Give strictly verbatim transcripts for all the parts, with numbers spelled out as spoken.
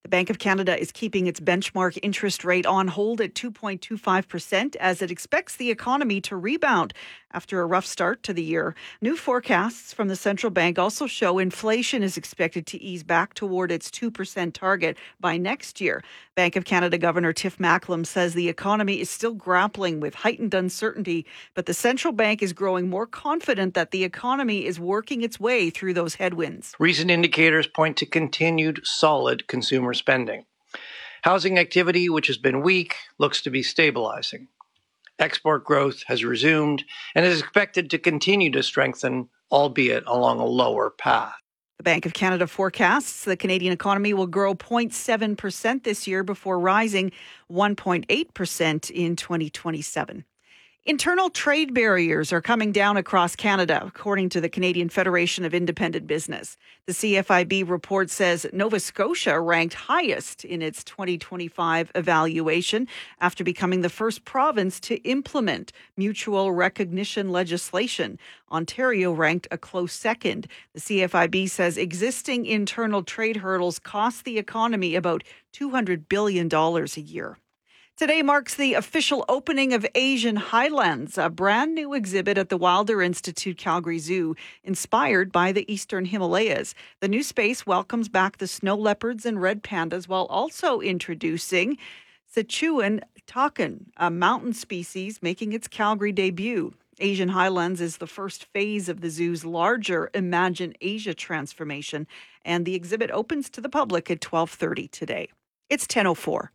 The Bank of Canada is keeping its benchmark interest rate on hold at two point two five percent as it expects the economy to rebound after a rough start to the year. New forecasts from the central bank also show inflation is expected to ease back toward its two percent target by next year. Bank of Canada Governor Tiff Macklem says the economy is still grappling with heightened uncertainty, but the central bank is growing more confident that the economy is working its way through those headwinds. Recent indicators point to continued solid consumer spending. Housing activity, which has been weak, looks to be stabilizing. Export growth has resumed and is expected to continue to strengthen, albeit along a lower path. The Bank of Canada forecasts the Canadian economy will grow zero point seven percent this year before rising one point eight percent in twenty twenty-seven. Internal trade barriers are coming down across Canada, according to the Canadian Federation of Independent Business. The C F I B report says Nova Scotia ranked highest in its twenty twenty-five evaluation after becoming the first province to implement mutual recognition legislation. Ontario ranked a close second. The C F I B says existing internal trade hurdles cost the economy about two hundred billion dollars a year. Today marks the official opening of Asian Highlands, a brand new exhibit at the Wilder Institute Calgary Zoo, inspired by the Eastern Himalayas. The new space welcomes back the snow leopards and red pandas while also introducing Sichuan takin, a mountain species making its Calgary debut. Asian Highlands is the first phase of the zoo's larger Imagine Asia transformation, and the exhibit opens to the public at twelve thirty today. It's ten oh four.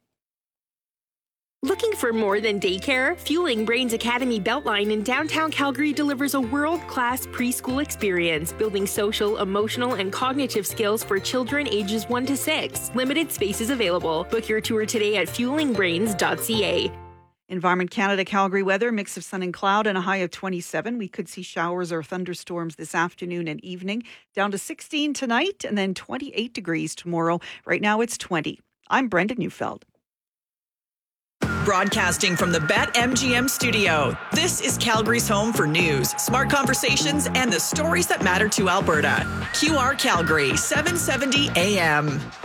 Looking for more than daycare? Fueling Brains Academy Beltline in downtown Calgary delivers a world-class preschool experience, building social, emotional, and cognitive skills for children ages one to six. Limited spaces available. Book your tour today at fueling brains dot c a. Environment Canada Calgary weather, mix of sun and cloud and a high of twenty-seven. We could see showers or thunderstorms this afternoon and evening. Down to sixteen tonight and then twenty-eight degrees tomorrow. Right now it's twenty. I'm Brenda Neufeld. Broadcasting from the BetMGM studio, this is Calgary's home for news, smart conversations, and the stories that matter to Alberta. Q R Calgary, seven seventy A M.